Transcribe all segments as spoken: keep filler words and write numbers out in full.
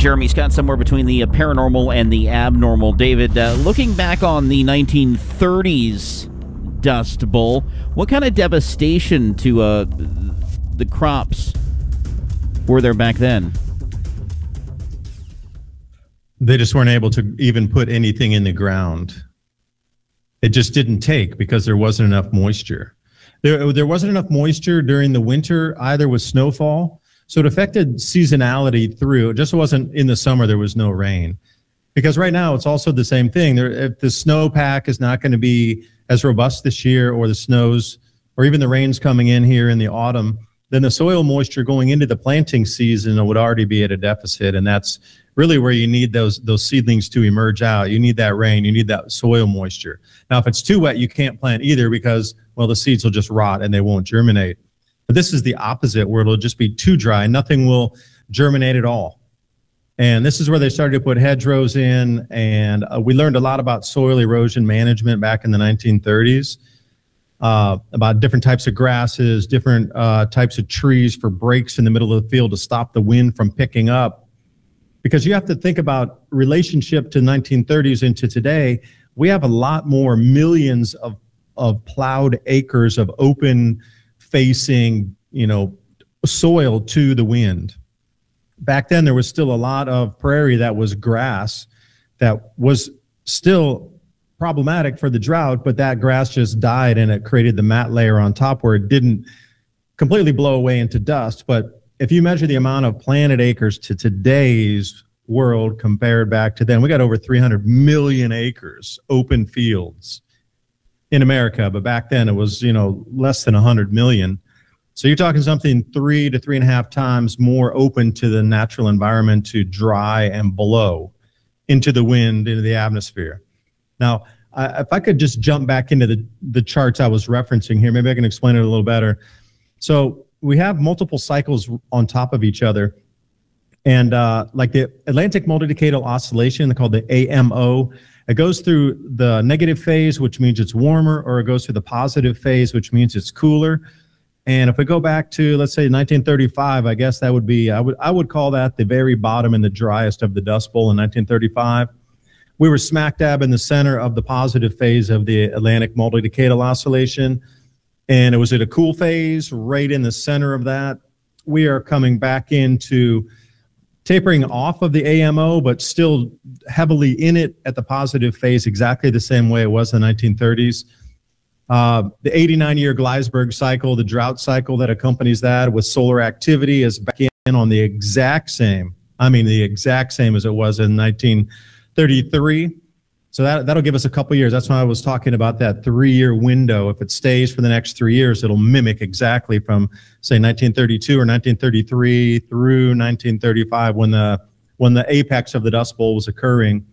Jeremy's got somewhere between the uh, paranormal and the abnormal. David, uh, looking back on the nineteen thirties Dust Bowl, what kind of devastation to uh, the crops were there back then? They just weren't able to even put anything in the ground. It just didn't take because there wasn't enough moisture. There, there wasn't enough moisture during the winter, either with snowfall. So it affected seasonality through. It just wasn't in the summer, there was no rain. Because right now it's also the same thing. There, if the snowpack is not going to be as robust this year, or the snows, or even the rains coming in here in the autumn, then the soil moisture going into the planting season would already be at a deficit. And that's really where you need those those seedlings to emerge out. You need that rain, you need that soil moisture. Now, if it's too wet, you can't plant either because, well, the seeds will just rot and they won't germinate. But this is the opposite, where it'll just be too dry. Nothing will germinate at all. And this is where they started to put hedgerows in. And uh, we learned a lot about soil erosion management back in the nineteen thirties, uh, about different types of grasses, different uh, types of trees for breaks in the middle of the field to stop the wind from picking up. Because you have to think about relationship to nineteen thirties into today. We have a lot more millions of, of plowed acres of open facing, you know, soil to the wind. Back then, there was still a lot of prairie that was grass that was still problematic for the drought, but that grass just died and it created the mat layer on top where it didn't completely blow away into dust. But if you measure the amount of planted acres to today's world compared back to then, we got over three hundred million acres, open fields in America. But back then it was, you know, less than one hundred million. So you're talking something three to three and a half times more open to the natural environment to dry and blow into the wind, into the atmosphere. Now, I, if I could just jump back into the, the charts I was referencing here, maybe I can explain it a little better. So we have multiple cycles on top of each other. And uh, like the Atlantic Multidecadal Oscillation, called the A M O, it goes through the negative phase, which means it's warmer, or it goes through the positive phase, which means it's cooler. And if we go back to, let's say, nineteen thirty-five, I guess that would be, I would I would call that the very bottom and the driest of the Dust Bowl in nineteen thirty-five. We were smack dab in the center of the positive phase of the Atlantic Multidecadal Oscillation. And it was at a cool phase, right in the center of that. We are coming back into tapering off of the A M O, but still heavily in it at the positive phase, exactly the same way it was in the nineteen thirties. Uh, the eighty-nine year Gleisberg cycle, the drought cycle that accompanies that with solar activity, is back in on the exact same, I mean the exact same as it was in nineteen thirty-three. So that, that'll give us a couple years. That's why I was talking about that three-year window. If it stays for the next three years, it'll mimic exactly from, say, nineteen thirty-two or nineteen thirty-three through nineteen thirty-five when the, when the apex of the Dust Bowl was occurring.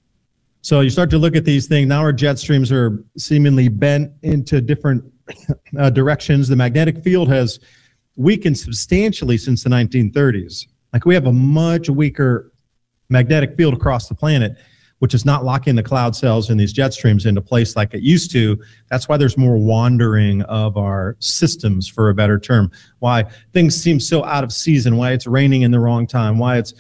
So you start to look at these things. Now our jet streams are seemingly bent into different uh, directions. The magnetic field has weakened substantially since the nineteen thirties. Like, we have a much weaker magnetic field across the planet, which is not locking the cloud cells in these jet streams into place like it used to. That's why there's more wandering of our systems, for a better term. Why things seem so out of season, why it's raining in the wrong time, why it's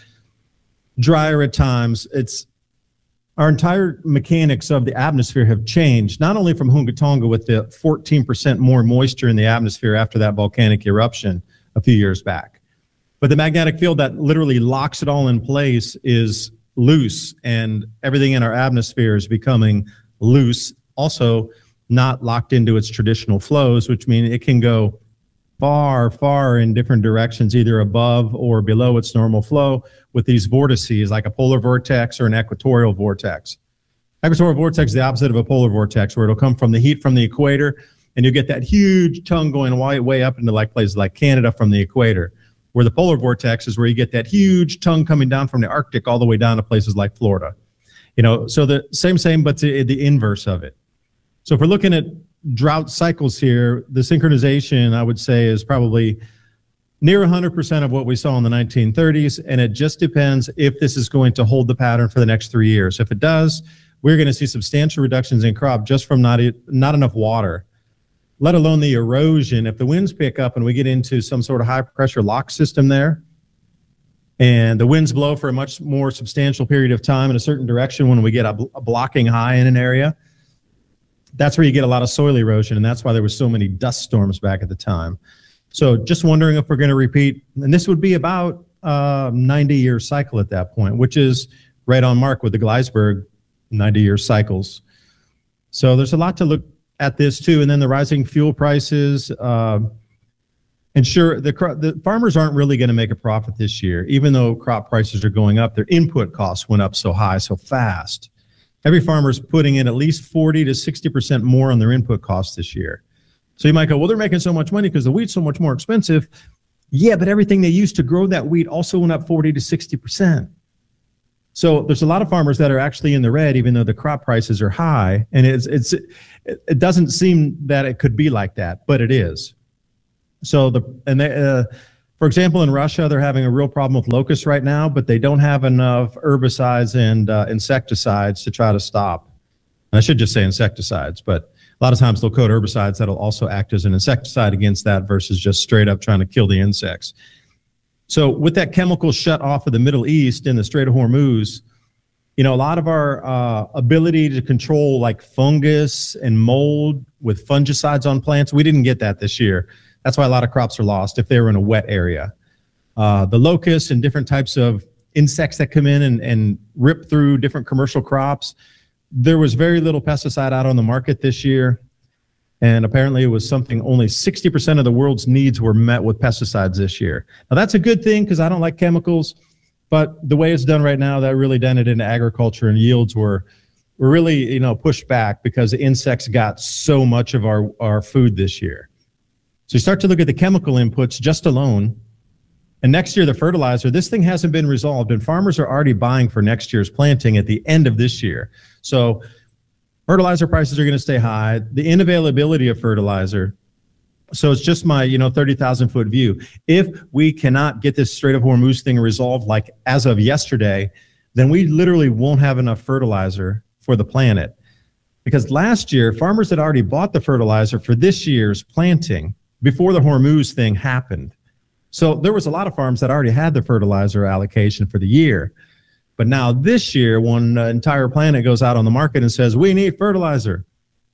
drier at times. It's our entire mechanics of the atmosphere have changed, not only from Hunga Tonga with the fourteen percent more moisture in the atmosphere after that volcanic eruption a few years back, but the magnetic field that literally locks it all in place is loose, and everything in our atmosphere is becoming loose, also not locked into its traditional flows, which means it can go far, far in different directions, either above or below its normal flow, with these vortices, like a polar vortex or an equatorial vortex. Equatorial vortex is the opposite of a polar vortex, where it'll come from the heat from the equator, and you get that huge tongue going way, way up into like places like Canada from the equator, where the polar vortex is where you get that huge tongue coming down from the Arctic all the way down to places like Florida. You know, so the same, same, but the, the inverse of it. So if we're looking at drought cycles here, the synchronization, I would say, is probably near one hundred percent of what we saw in the nineteen thirties, and it just depends if this is going to hold the pattern for the next three years. If it does, we're going to see substantial reductions in crop just from not, not enough water, let alone the erosion. If the winds pick up and we get into some sort of high pressure lock system there, and the winds blow for a much more substantial period of time in a certain direction when we get a, a blocking high in an area, that's where you get a lot of soil erosion, and that's why there were so many dust storms back at the time. So just wondering if we're going to repeat, and this would be about a ninety-year cycle at that point, which is right on mark with the Gleisberg ninety-year cycles. So there's a lot to look at this too, and then the rising fuel prices. Uh, And sure, the, the farmers aren't really going to make a profit this year, even though crop prices are going up. Their input costs went up so high, so fast. Every farmer's putting in at least forty to sixty percent more on their input costs this year. So you might go, well, they're making so much money because the wheat's so much more expensive. Yeah, but everything they used to grow that wheat also went up forty to sixty percent. So there's a lot of farmers that are actually in the red, even though the crop prices are high. And it's, it's, it doesn't seem that it could be like that, but it is. So the and they, uh, for example, in Russia, they're having a real problem with locusts right now, but they don't have enough herbicides and uh, insecticides to try to stop. And I should just say insecticides, but a lot of times they'll code herbicides that'll also act as an insecticide against that versus just straight up trying to kill the insects. So with that chemical shut off of the Middle East in the Strait of Hormuz, you know, a lot of our uh, ability to control like fungus and mold with fungicides on plants, we didn't get that this year. That's why a lot of crops are lost if they were in a wet area. Uh, the locusts and different types of insects that come in and, and rip through different commercial crops. There was very little pesticide out on the market this year. And apparently it was something only sixty percent of the world's needs were met with pesticides this year. Now that's a good thing because I don't like chemicals, but the way it's done right now, that really dented into agriculture, and yields were, were really, you know, pushed back because the insects got so much of our, our food this year. So you start to look at the chemical inputs just alone, and next year the fertilizer, this thing hasn't been resolved, and farmers are already buying for next year's planting at the end of this year. So fertilizer prices are going to stay high, the inavailability of fertilizer. So it's just my, you know, thirty thousand foot view. If we cannot get this Strait of Hormuz thing resolved like as of yesterday, then we literally won't have enough fertilizer for the planet. Because last year, farmers had already bought the fertilizer for this year's planting before the Hormuz thing happened. So there was a lot of farms that already had the fertilizer allocation for the year. But now this year, when the entire planet goes out on the market and says, we need fertilizer,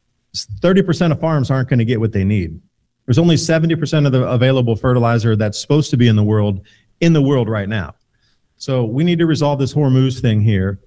thirty percent of farms aren't going to get what they need. There's only seventy percent of the available fertilizer that's supposed to be in the world, in the world right now. So we need to resolve this Hormuz thing here.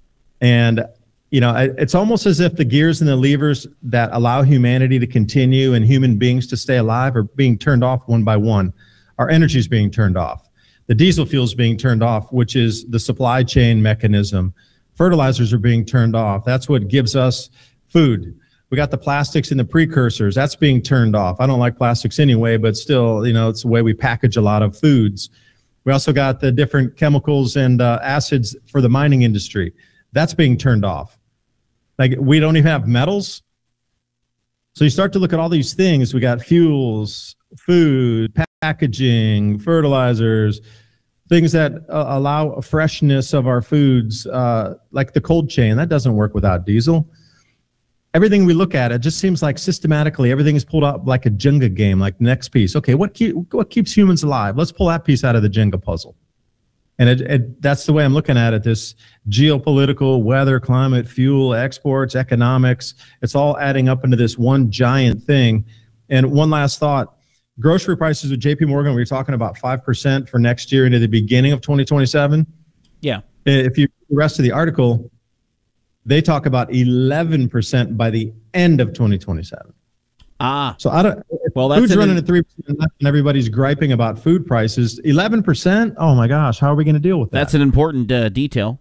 And you know, it's almost as if the gears and the levers that allow humanity to continue and human beings to stay alive are being turned off one by one. Our energy is being turned off. The diesel fuel is being turned off, which is the supply chain mechanism. Fertilizers are being turned off. That's what gives us food. We got the plastics and the precursors. That's being turned off. I don't like plastics anyway, but still, you know, it's the way we package a lot of foods. We also got the different chemicals and uh, acids for the mining industry. That's being turned off. Like, we don't even have metals. So you start to look at all these things. We got fuels, food, packaging, fertilizers, things that uh, allow a freshness of our foods, uh, like the cold chain. That doesn't work without diesel. Everything we look at, it just seems like systematically everything is pulled out like a Jenga game, like next piece. Okay, what, keep, what keeps humans alive? Let's pull that piece out of the Jenga puzzle. And it, it, that's the way I'm looking at it, this geopolitical, weather, climate, fuel, exports, economics. It's all adding up into this one giant thing. And one last thought, grocery prices with J P Morgan, we were talking about five percent for next year into the beginning of twenty twenty-seven. Yeah. If you read the rest of the article, they talk about eleven percent by the end of twenty twenty-seven. Ah. So I don't, well, that's food's running in, at three percent and everybody's griping about food prices. eleven percent? Oh my gosh, how are we going to deal with that? That's an important uh, detail.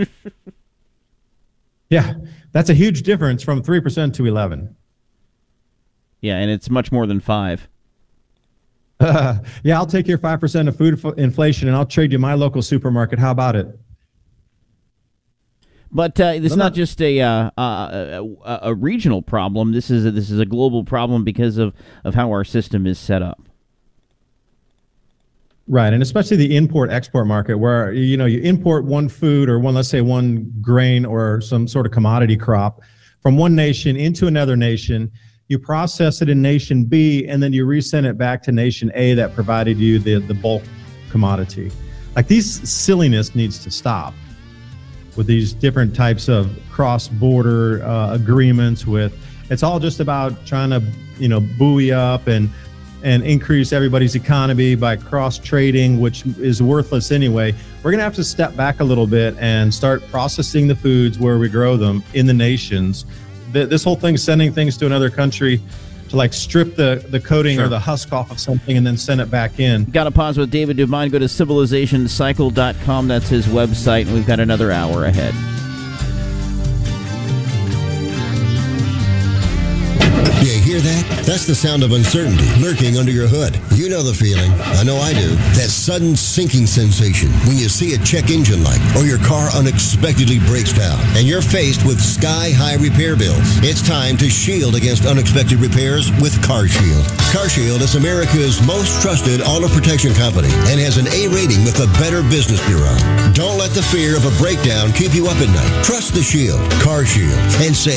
Yeah, that's a huge difference from three percent to eleven. Yeah, and it's much more than five. Uh, yeah, I'll take your five percent of food inflation and I'll trade you my local supermarket. How about it? But uh, this is not just a, uh, a, a a regional problem. This is a, this is a global problem because of, of how our system is set up. Right, and especially the import-export market, where you know you import one food or one, let's say, one grain or some sort of commodity crop from one nation into another nation. You process it in nation B, and then you resend it back to nation A that provided you the the bulk commodity. Like, these silliness needs to stop with these different types of cross-border uh, agreements with, it's all just about trying to, you know, buoy up and and increase everybody's economy by cross-trading, which is worthless anyway. We're going to have to step back a little bit and start processing the foods where we grow them in the nations. This whole thing, sending things to another country to like strip the, the coating sure. or the husk off of something and then send it back in. Got to pause with David Devine. Go to civilization cycle dot com. That's his website, and we've got another hour ahead. You hear that? That's the sound of uncertainty lurking under your hood. You know the feeling. I know I do. That sudden sinking sensation when you see a check engine light or your car unexpectedly breaks down and you're faced with sky-high repair bills. It's time to shield against unexpected repairs with CarShield. CarShield is America's most trusted auto protection company and has an A rating with the Better Business Bureau. Don't let the fear of a breakdown keep you up at night. Trust the Shield, CarShield, and say